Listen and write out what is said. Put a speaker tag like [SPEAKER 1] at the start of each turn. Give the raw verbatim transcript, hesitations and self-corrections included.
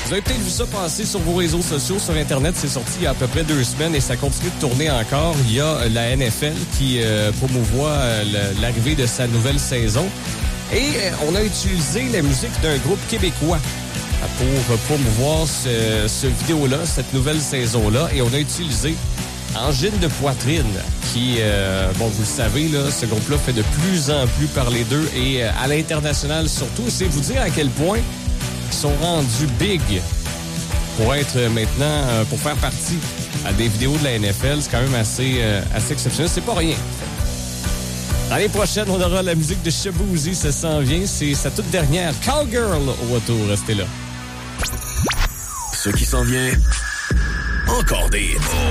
[SPEAKER 1] Vous avez peut-être vu ça passer sur vos réseaux sociaux, sur Internet. C'est sorti il y a à peu près deux semaines et ça continue de tourner encore. Il y a la N F L qui euh, promouvoit euh, l'arrivée de sa nouvelle saison. Et euh, on a utilisé la musique d'un groupe québécois pour promouvoir ce, ce vidéo-là, cette nouvelle saison-là. Et on a utilisé Angine de poitrine qui, euh, bon, vous le savez, là, ce groupe-là fait de plus en plus parler d'eux et euh, à l'international surtout. C'est vous dire à quel point ils sont rendus big pour être maintenant, euh, pour faire partie à des vidéos de la N F L. C'est quand même assez, euh, assez exceptionnel. C'est pas rien. L'année prochaine, on aura la musique de Shaboozey, ça s'en vient. C'est sa toute dernière Cowgirl au retour. Restez là.
[SPEAKER 2] Ce qui s'en vient, encore des...